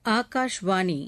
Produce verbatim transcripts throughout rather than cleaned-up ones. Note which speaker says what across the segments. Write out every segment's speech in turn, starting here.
Speaker 1: ஆகாஷ்வாணி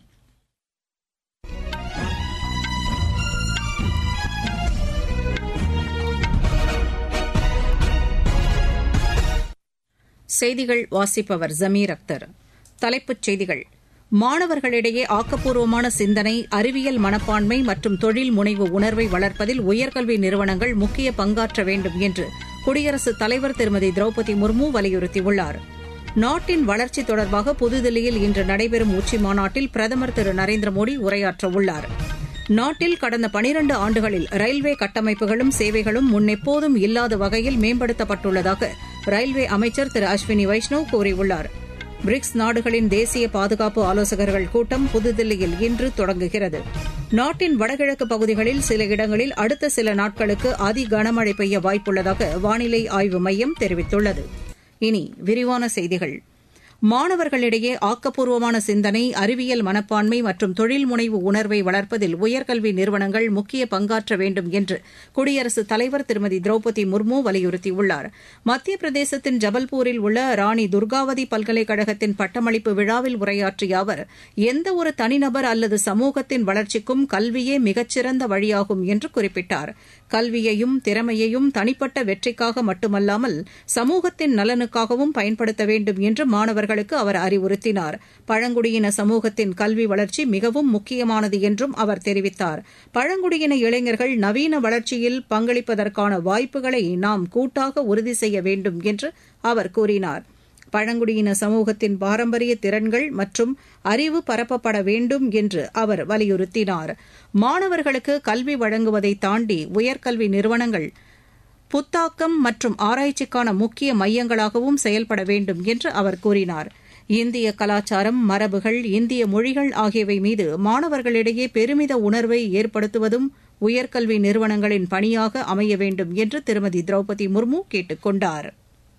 Speaker 1: செய்திகள் வாசிப்பவர் ஜமீர் அக்தர். தலைப்புச் செய்திகள். மாணவர்களிடையே ஆக்கப்பூர்வமான சிந்தனை, அறிவியல் மனப்பான்மை மற்றும் தொழில் முனைவு உணர்வை வளர்ப்பதில் உயர்கல்வி நிறுவனங்கள் முக்கிய பங்காற்ற வேண்டும் என்று குடியரசுத் தலைவர் திருமதி திரௌபதி முர்மு வலியுறுத்தியுள்ளார். நாட்டின் வளர்ச்சி தொடர்பாக புதுதில்லியில் இன்று நடைபெறும் உச்சிமாநாட்டில் பிரதமர் திரு நரேந்திர மோடி உரையாற்றவுள்ளார். நாட்டில் கடந்த பனிரண்டு ஆண்டுகளில் ரயில்வே கட்டமைப்புகளும் சேவைகளும் முன்னெப்போதும் இல்லாத வகையில் மேம்படுத்தப்பட்டுள்ளதாக ரயில்வே அமைச்சர் திரு அஸ்வினி வைஷ்ணவ் கூறியுள்ளார். பிரிக்ஸ் நாடுகளின் தேசிய பாதுகாப்பு ஆலோசகர்கள் கூட்டம் புதுதில்லியில் இன்று தொடங்குகிறது. நாட்டின் வடகிழக்கு பகுதிகளில் சில இடங்களில் அடுத்த சில நாட்களுக்கு அதி கனமழை பெய்ய வாய்ப்புள்ளதாக வானிலை ஆய்வு மையம் தெரிவித்துள்ளது. இனி விரிவான செய்திகள். மாணவர்களிடையே ஆக்கப்பூர்வமான சிந்தனை, அறிவியல் மனப்பான்மை மற்றும் தொழில் முனைவு உணர்வை வளர்ப்பதில் உயர்கல்வி நிறுவனங்கள் முக்கிய பங்காற்ற வேண்டும் என்று குடியரசுத் தலைவர் திருமதி திரௌபதி முர்மு வலியுறுத்தியுள்ளார். மத்திய பிரதேசத்தின் ஜபல்பூரில் உள்ள ராணி துர்காவதி பல்கலைக்கழகத்தின் பட்டமளிப்பு விழாவில் உரையாற்றிய அவர், எந்தவொரு தனிநபர் அல்லது சமூகத்தின் வளர்ச்சிக்கும் கல்வியே மிகச்சிறந்த வழியாகும் என்று குறிப்பிட்டார். கல்வியையும் திறமையையும் தனிப்பட்ட வெற்றிக்காக மட்டுமல்லாமல் சமூகத்தின் நலனுக்காகவும் பயன்படுத்த வேண்டும் என்று மாணவர்கள் அவர் அறிவுறுத்தினார். பழங்குடியின சமூகத்தின் கல்வி வளர்ச்சி மிகவும் முக்கியமானது என்றும் அவர் தெரிவித்தார். பழங்குடியின இளைஞர்கள் நவீன வளர்ச்சியில் பங்களிப்பதற்கான வாய்ப்புகளை நாம் கூட்டாக உறுதி செய்ய வேண்டும் என்று அவர் கூறினார். பழங்குடியின சமூகத்தின் பாரம்பரிய திறன்கள் மற்றும் அறிவு பரப்பப்பட வேண்டும் என்று அவர் வலியுறுத்தினார். மாணவர்களுக்கு கல்வி வழங்குவதை தாண்டி உயர்கல்வி நிறுவனங்கள் புத்தாக்கம் மற்றும் ஆராய்ச்சிக்கான முக்கிய மையங்களாகவும் செயல்பட வேண்டும் என்று அவர் கூறினார். இந்திய கலாச்சாரம், மரபுகள், இந்திய மொழிகள் ஆகியவை மீது மாணவர்களிடையே பெருமித உணர்வை ஏற்படுத்துவதும் உயர்கல்வி நிறுவனங்களின் பணியாக அமைய வேண்டும் என்று திருமதி திரௌபதி முர்மு கேட்டுக் கொண்டார்.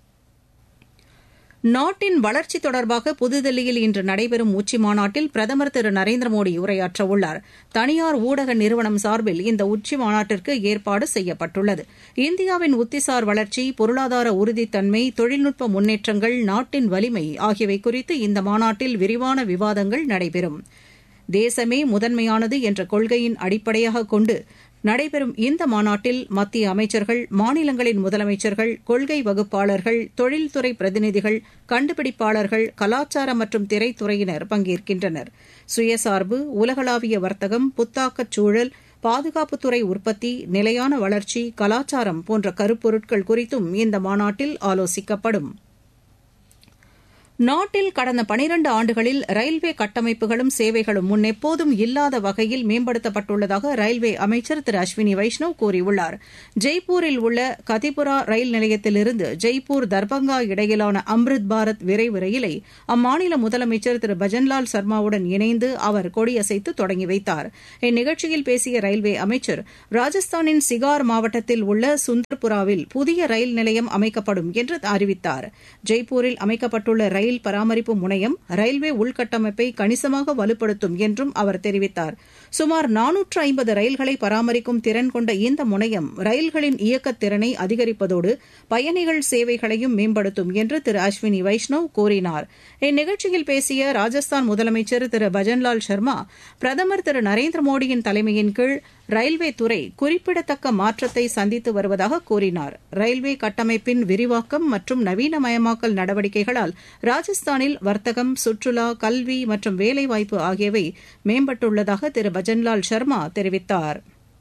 Speaker 1: நாட்டின் வளர்ச்சி தொடர்பாக புதுதில்லியில் இன்று நடைபெறும் உச்சிமாநாட்டில் பிரதமர் திரு நரேந்திர மோடி உரையாற்றவுள்ளார். தனியார் ஊடக நிறுவனம் சார்பில் இந்த உச்சிமாநாட்டிற்கு ஏற்பாடு செய்யப்பட்டுள்ளது. இந்தியாவின் உத்திசார் வளர்ச்சி, பொருளாதார உறுதித்தன்மை, தொழில்நுட்ப முன்னேற்றங்கள், நாட்டின் வலிமை ஆகியவை குறித்து இந்த மாநாட்டில் விரிவான விவாதங்கள் நடைபெறும். தேசமே முதன்மையானது என்ற கொள்கையின் அடிப்படையாக கொண்டு நடைபெறும் இந்த மாநாட்டில் மத்திய அமைச்சர்கள், மாநிலங்களின் முதலமைச்சர்கள், கொள்கை வகுப்பாளர்கள், தொழில்துறை பிரதிநிதிகள், கண்டுபிடிப்பாளர்கள், கலாச்சார மற்றும் திரைத்துறையினர் பங்கேற்கின்றனர். சுயசார்பு, உலகளாவிய வர்த்தகம், புத்தாக்கச் சூழல், பாதுகாப்புத்துறை உற்பத்தி, நிலையான வளர்ச்சி, கலாச்சாரம் போன்ற கருப்பொருட்கள் குறித்தும் இந்த மாநாட்டில் ஆலோசிக்கப்படும். நாட்டில் கடந்த பனிரண்டு ஆண்டுகளில் ரயில்வே கட்டமைப்புகளும் சேவைகளும் முன்னெப்போதும் இல்லாத வகையில் மேம்படுத்தப்பட்டுள்ளதாக ரயில்வே அமைச்சர் திரு அஸ்வினி வைஷ்ணவ் கூறியுள்ளார். ஜெய்ப்பூரில் உள்ள கதிபுரா ரயில் நிலையத்திலிருந்து ஜெய்ப்பூர் தர்பங்கா இடையிலான அம்ரித் பாரத் விரைவு ரயிலை அம்மாநில முதலமைச்சர் திரு பஜன்லால் சர்மாவுடன் இணைந்து அவர் கொடியசைத்து தொடங்கி வைத்தார். இந்நிகழ்ச்சியில் பேசிய ரயில்வே அமைச்சர், ராஜஸ்தானின் சிகார் மாவட்டத்தில் உள்ள சுந்தர்புராவில் புதிய ரயில் நிலையம் அமைக்கப்படும் என்று அறிவித்தார். ஜெய்ப்பூரில் அமைக்கப்பட்டுள்ள ரயில் பராமரிப்பு முனையம் ரயில்வே உள்கட்டமைப்பை கணிசமாக வலுப்படுத்தும் என்றும் அவர் தெரிவித்தார். சுமார் நானூற்று ஐம்பது ரயில்களை பராமரிக்கும் திறன் கொண்ட இந்த முனையம் ரயில்களின் இயக்கத் திறனை அதிகரிப்பதோடு பயணிகள் சேவைகளையும் மேம்படுத்தும் என்று திரு அஸ்வினி வைஷ்ணவ் கூறினார். இந்நிகழ்ச்சியில் பேசிய ராஜஸ்தான் முதலமைச்சர் திரு பஜன்லால் சர்மா, பிரதமர் திரு நரேந்திர மோடியின் தலைமையின் கீழ் ரயில்வே துறை குறிப்பிடத்தக்க மாற்றத்தை சந்தித்து வருவதாக கூறினார். ரயில்வே கட்டமைப்பின் விரிவாக்கம் மற்றும் நவீனமயமாக்கல் நடவடிக்கைகளால் ராஜஸ்தானில் வர்த்தகம், சுற்றுலா, கல்வி மற்றும் வேலைவாய்ப்பு ஆகியவை மேம்பட்டுள்ளதாக திரு பஜன்லால் சர்மா தெரிவித்தார்.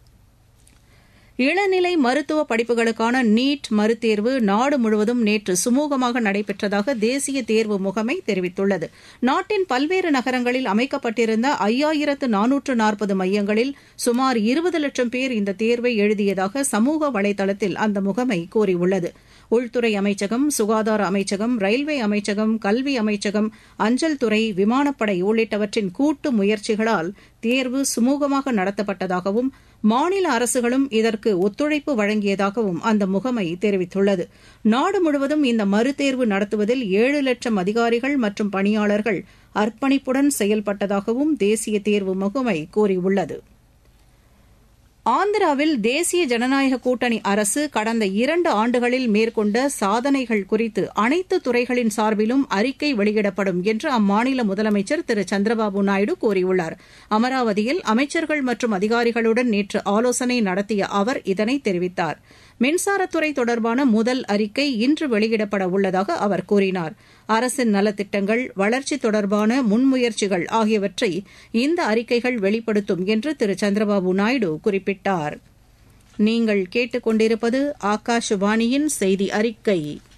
Speaker 1: இளநிலை மருத்துவ படிப்புகளுக்கான நீட் மறுதேர்வு நாடு முழுவதும் நேற்று சுமூகமாக நடைபெற்றதாக தேசிய தேர்வு முகமை தெரிவித்துள்ளது. நாட்டின் பல்வேறு நகரங்களில் அமைக்கப்பட்டிருந்த ஐயாயிரத்து நானூற்று நாற்பது மையங்களில் சுமார் இருபது லட்சம் பேர் இந்த தேர்வை எழுதியதாக சமூக வலைதளத்தில் அந்த முகமை கூறியுள்ளது. உள்துறை அமைச்சகம், சுகாதார அமைச்சகம், ரயில்வே அமைச்சகம், கல்வி அமைச்சகம், அஞ்சல் துறை, விமானப்படை உள்ளிட்டவற்றின் கூட்டு முயற்சிகளால் தேர்வு சுமூகமாக நடத்தப்பட்டதாகவும் மாநில அரசுகளும் இதற்கு ஒத்துழைப்பு வழங்கியதாகவும் அந்த முகமை தெரிவித்துள்ளது. நாடு முழுவதும் இந்த மறுதேர்வு நடத்துவதில் ஏழு லட்சம் அதிகாரிகள் மற்றும் பணியாளர்கள் அர்ப்பணிப்புடன் செயல்பட்டதாகவும் தேசிய தேர்வு முகமை கூறியுள்ளது. ஆந்திராவில் தேசிய ஜனநாயக கூட்டணி அரசு கடந்த இரண்டு ஆண்டுகளில் மேற்கொண்ட சாதனைகள் குறித்து அனைத்து துறைகளின் சார்பிலும் அறிக்கை வெளியிடப்படும் என்று அம்மாநில முதலமைச்சர் திரு சந்திரபாபு நாயுடு கூறியுள்ளார். அமராவதியில் அமைச்சர்கள் மற்றும் அதிகாரிகளுடன் நேற்று ஆலோசனை நடத்திய அவர் இதனை தெரிவித்தார். மின்சாரத்துறை தொடர்பான முதல் அறிக்கை இன்று வெளியிடப்பட உள்ளதாக அவர் கூறினார். அரசின் நலத்திட்டங்கள், வளர்ச்சி தொடர்பான முன்முயற்சிகள் ஆகியவற்றை இந்த அறிக்கைகள் வெளிப்படுத்தும் என்று திரு சந்திரபாபு நாயுடு குறிப்பிட்டார். நீங்கள் கேட்டுக் கொண்டிருப்பது ஆகாஷவாணியின் செய்தி அறிக்கை.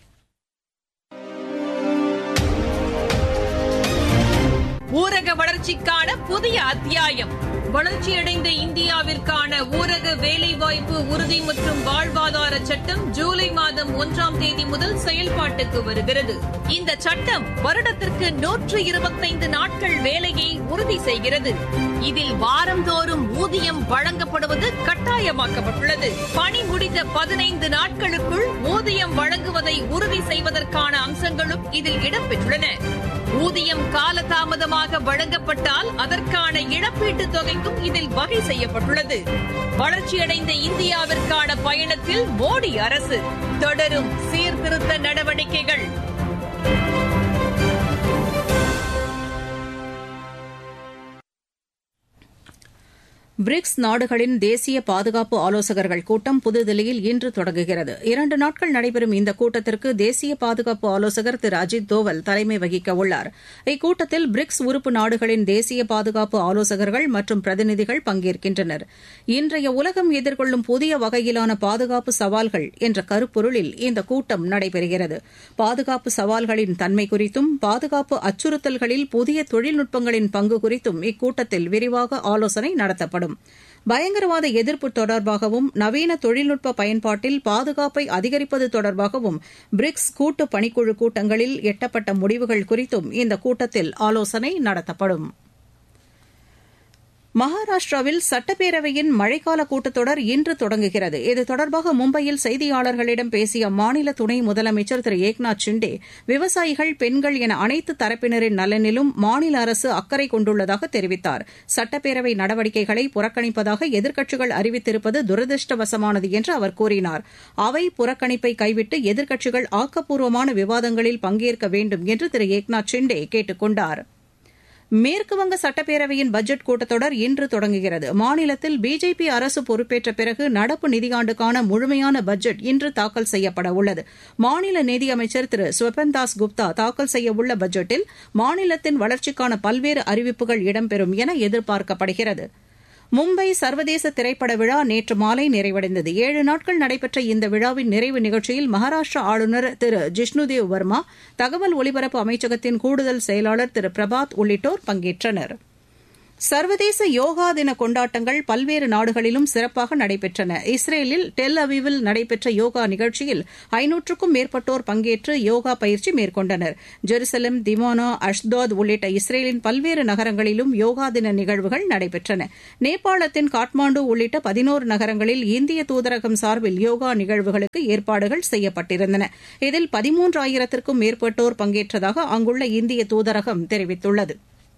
Speaker 2: ஊரக வளர்ச்சிக்கான புதிய அத்தியாயம். வளர்ச்சியடைந்த இந்தியாவிற்கான ஊரக வேலைவாய்ப்பு உறுதி மற்றும் வாழ்வாதார சட்டம் ஜூலை மாதம் ஒன்றாம் தேதி முதல் செயல்பாட்டுக்கு வருகிறது. இந்த சட்டம் வருடத்திற்கு நூற்று இருபத்தைந்து நாட்கள் வேலையை உறுதி செய்கிறது. இதில் வாரந்தோறும் ஊதியம் வழங்கப்படுவது கட்டாயமாக்கப்பட்டுள்ளது. பணி முடிந்த பதினைந்து நாட்களுக்குள் ஊதியம் வழங்குவதை உறுதி செய்வதற்கான அம்சங்களும் இதில் இடம்பெற்றுள்ளன. ஊதியம் காலதாமதமாக வழங்கப்பட்டால் அதற்கான இழப்பீட்டுத் தொகைக்கும் இதில் வகை செய்யப்பட்டுள்ளது. வளர்ச்சியடைந்த இந்தியாவிற்கான பயணத்தில் மோடி அரசு தொடரும் சீர்திருத்த நடவடிக்கைகள்.
Speaker 1: பிரிக்ஸ் நாடுகளின் தேசிய பாதுகாப்பு ஆலோசகர்கள் கூட்டம் புதுதில்லியில் இன்று தொடங்குகிறது. இரண்டு நாட்கள் நடைபெறும் இந்த கூட்டத்திற்கு தேசிய பாதுகாப்பு ஆலோசகர் திரு அஜித் தோவல் தலைமை வகிக்க உள்ளார். இக்கூட்டத்தில் பிரிக்ஸ் உறுப்பு நாடுகளின் தேசிய பாதுகாப்பு ஆலோசகர்கள் மற்றும் பிரதிநிதிகள் பங்கேற்கின்றனர். இன்றைய உலகம் எதிர்கொள்ளும் புதிய வகையிலான பாதுகாப்பு சவால்கள் என்ற கருப்பொருளில் இந்த கூட்டம் நடைபெறுகிறது. பாதுகாப்பு சவால்களின் தன்மை குறித்தும் பாதுகாப்பு அச்சுறுத்தல்களில் புதிய தொழில்நுட்பங்களின் பங்கு குறித்தும் இக்கூட்டத்தில் விரிவாக ஆலோசனை நடத்தப்படும். பயங்கரவாத எதிர்ப்பு தொடர்பாகவும் நவீன தொழில்நுட்ப பயன்பாட்டில் பாதுகாப்பை அதிகரிப்பது தொடர்பாகவும் பிரிக்ஸ் கூட்டு பணிக்குழு கூட்டங்களில் எட்டப்பட்ட முடிவுகள் குறித்தும் இந்த கூட்டத்தில் ஆலோசனை நடத்தப்படும். மகாராஷ்டிராவில் சட்டப்பேரவையின் மழைக்கால கூட்டத்தொடர் இன்று தொடங்குகிறது. இது தொடர்பாக மும்பையில் செய்தியாளர்களிடம் பேசிய அம்மாநில துணை முதலமைச்சர் திரு ஏக்நாத் ஷிண்டே, விவசாயிகள், பெண்கள் என அனைத்து தரப்பினரின் நலனிலும் மாநில அரசு அக்கறை கொண்டுள்ளதாக தெரிவித்தார். சட்டப்பேரவை நடவடிக்கைகளை புறக்கணிப்பதாக எதிர்க்கட்சிகள் அறிவித்திருப்பது துரதிருஷ்டவசமானது என்று அவர் கூறினார். அவை புறக்கணிப்பை கைவிட்டு எதிர்க்கட்சிகள் ஆக்கப்பூர்வமான விவாதங்களில் பங்கேற்க வேண்டும் என்று திரு ஏக்நாத் ஷிண்டே கேட்டுக் கொண்டார். மேற்குவங்க சட்டப்பேரவையின் பட்ஜெட் கூட்டத்தொடர் இன்று தொடங்குகிறது. மாநிலத்தில் பிஜேபி அரசு பொறுப்பேற்ற பிறகு நடப்பு நிதியாண்டுக்கான முழுமையான பட்ஜெட் இன்று தாக்கல் செய்யப்பட உள்ளது. மாநில நிதியமைச்சர் திரு ஸ்வபன் தாஸ் குப்தா தாக்கல் செய்யவுள்ள பட்ஜெட்டில் மாநிலத்தின் வளர்ச்சிக்கான பல்வேறு அறிவிப்புகள் இடம்பெறும் என எதிர்பார்க்கப்படுகிறது. மும்பை சர்வதேச திரைப்பட விழா நேற்று மாலை நிறைவடைந்தது. ஏழு நாட்கள் நடைபெற்ற இந்த விழாவின் நிறைவு நிகழ்ச்சியில் மகாராஷ்டிரா ஆளுநர் திரு ஜிஷ்ணுதேவ் வர்மா, தகவல் ஒலிபரப்பு அமைச்சகத்தின் கூடுதல் செயலாளர் திரு பிரபாத் உள்ளிட்டோர் பங்கேற்றனர். சர்வதேச யோகா தின கொண்டாட்டங்கள் பல்வேறு நாடுகளிலும் சிறப்பாக நடைபெற்றன. இஸ்ரேலில் டெல் அவீவில் நடைபெற்ற யோகா நிகழ்ச்சியில் ஐநூற்றுக்கும் மேற்பட்டோர் பங்கேற்று யோகா பயிற்சி மேற்கொண்டனர். ஜெருசலம், திமானா, அஷ்தாத் உள்ளிட்ட இஸ்ரேலின் பல்வேறு நகரங்களிலும் யோகா தின நிகழ்வுகள் நடைபெற்றன. நேபாளத்தின் காட்மாண்டு உள்ளிட்ட பதினோரு நகரங்களில் இந்திய தூதரகம் சார்பில் யோகா நிகழ்வுகளுக்கு ஏற்பாடுகள் செய்யப்பட்டிருந்தன. இதில் பதிமூன்றாயிரத்திற்கும் மேற்பட்டோர் பங்கேற்றதாக அங்குள்ள இந்திய தூதரகம் தெரிவித்துள்ளது.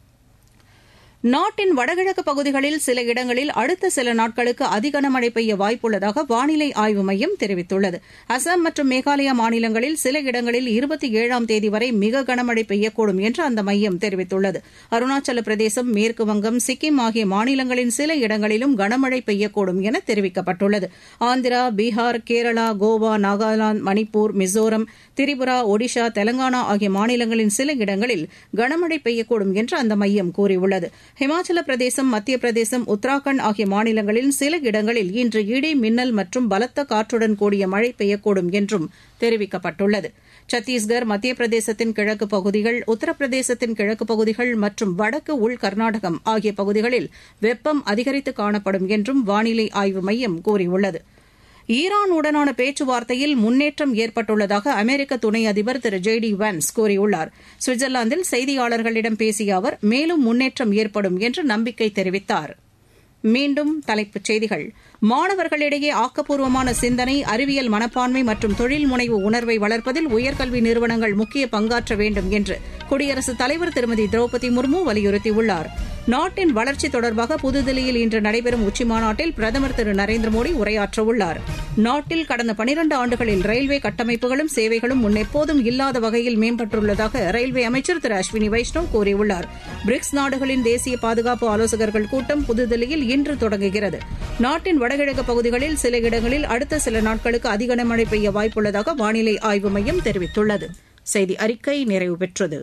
Speaker 1: நாட்டின் வடகிழக்கு பகுதிகளில் சில இடங்களில் அடுத்த சில நாட்களுக்கு அதிகனமழை பெய்ய வாய்ப்புள்ளதாக வானிலை ஆய்வு மையம் தெரிவித்துள்ளது. அசாம் மற்றும் மேகாலயா மாநிலங்களில் சில இடங்களில் இருபத்தி ஏழாம் தேதி வரை மிக கனமழை பெய்யக்கூடும் என்று அந்த மையம் தெரிவித்துள்ளது. அருணாச்சல பிரதேசம், மேற்குவங்கம், சிக்கிம் ஆகிய மாநிலங்களின் சில இடங்களிலும் கனமழை பெய்யக்கூடும் என தெரிவிக்கப்பட்டுள்ளது. ஆந்திரா, பீகார், கேரளா, கோவா, நாகாலாந்து, மணிப்பூர், மிசோரம், திரிபுரா, ஒடிஷா, தெலங்கானா ஆகிய மாநிலங்களின் சில இடங்களில் கனமழை பெய்யக்கூடும் என்று அந்த மையம் கூறியுள்ளது. ஹிமாச்சல பிரதேசம், மத்திய பிரதேசம், உத்தராகண்ட் ஆகிய மாநிலங்களில் சில இடங்களில் இன்று இடி, மின்னல் மற்றும் பலத்த காற்றுடன் கூடிய மழை பெய்யக்கூடும் என்றும் தெரிவிக்கப்பட்டுள்ளது. சத்தீஸ்கர், மத்திய பிரதேசத்தின் கிழக்கு பகுதிகள், உத்தரப்பிரதேசத்தின் கிழக்கு பகுதிகள் மற்றும் வடக்கு உள் கர்நாடகம் ஆகிய பகுதிகளில் வெப்பம் அதிகரித்து காணப்படும் என்றும் வானிலை ஆய்வு மையம் கூறியுள்ளது. ஈரானுடனான பேச்சுவார்த்தையில் முன்னேற்றம் ஏற்பட்டுள்ளதாக அமெரிக்க துணை அதிபர் திரு ஜே டி வான்ஸ் கூறியுள்ளார். சுவிட்சர்லாந்தில் செய்தியாளர்களிடம் பேசிய அவர் மேலும் முன்னேற்றம் ஏற்படும் என்று நம்பிக்கை தெரிவித்தார். மீண்டும் தலைப்புச் செய்திகள். மாணவர்களிடையே ஆக்கப்பூர்வமான சிந்தனை, அறிவியல் மனப்பான்மை மற்றும் தொழில் முனைவு உணர்வை வளர்ப்பதில் உயர்கல்வி நிறுவனங்கள் முக்கிய பங்காற்ற வேண்டும் என்று குடியரசுத் தலைவர் திருமதி திரௌபதி முர்மு வலியுறுத்தியுள்ளார். நாட்டின் வளர்ச்சி தொடர்பாக புதுதில்லியில் இன்று நடைபெறும் உச்சிமாநாட்டில் பிரதமர் திரு நரேந்திர மோடி உரையாற்றவுள்ளார். நாட்டில் கடந்த பனிரண்டு ஆண்டுகளில் ரயில்வே கட்டமைப்புகளும் சேவைகளும் முன்னெப்போதும் இல்லாத வகையில் மேம்பட்டுள்ளதாக ரயில்வே அமைச்சர் திரு அஸ்வினி வைஷ்ணவ் கூறியுள்ளார். பிரிக்ஸ் நாடுகளின் தேசிய பாதுகாப்பு ஆலோசகர்கள் கூட்டம் புதுதில்லியில் இன்று தொடங்குகிறது. நாட்டின் வடகிழக்கு பகுதிகளில் சில இடங்களில் அடுத்த சில நாட்களுக்கு அதிக கனமழை பெய்ய வாய்ப்புள்ளதாக வானிலை ஆய்வு மையம் தெரிவித்துள்ளது. செய்தி அறிக்கை நிறைவு பெற்றது.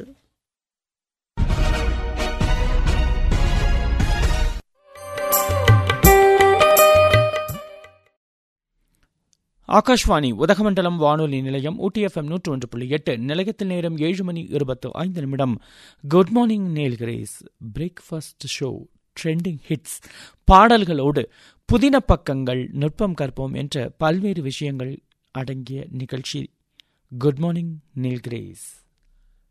Speaker 3: ஆகாஷ்வாணி உதகமண்டலம் வானொலி நிலையம் ஊட்டி எஃப்எம் நூற்று ஒன்று புள்ளி எட்டு. நிலையத்தில் நேரம் ஏழு மணி இருபத்து ஐந்து நிமிடம். Good morning நேல்கிரேஸ் breakfast show trending hits பாடல்களோடு புதின பக்கங்கள் நுட்பம் கற்போம் என்ற பல்வேறு விஷயங்கள் அடங்கிய நிகழ்ச்சி குட் மார்னிங் நீல்கிரேஸ்.